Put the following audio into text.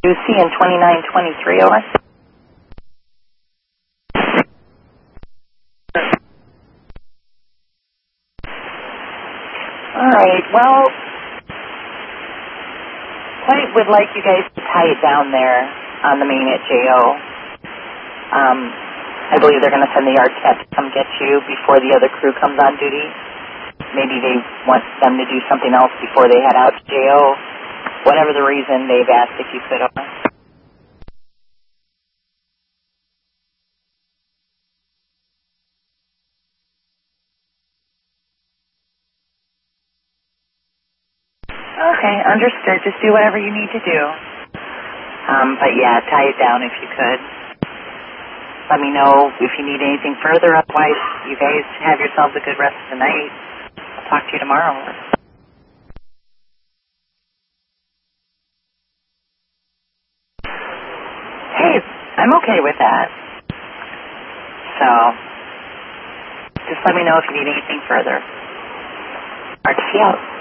UC and 2923, over. All right, well, Point would like you guys to tie it down there on the main at JO. I believe they're going to send the yard cat to come get you before the other crew comes on duty. Maybe they want them to do something else before they head out to JO. Whatever the reason, they've asked if you could. Okay, understood. Just do whatever you need to do. But yeah, tie it down if you could. Let me know if you need anything further. Otherwise, you guys have yourselves a good rest of the night. I'll talk to you tomorrow. Hey, I'm okay with that. So, just let me know if you need anything further. RTC out.